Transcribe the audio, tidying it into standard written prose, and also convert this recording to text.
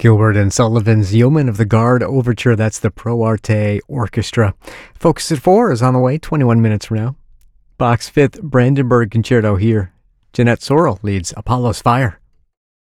Gilbert and Sullivan's Yeoman of the Guard Overture. That's the Pro Arte Orchestra. Focus at 4 is on the way, 21 minutes from now. Bach's 5th Brandenburg Concerto here. Jeanette Sorrell leads Apollo's Fire.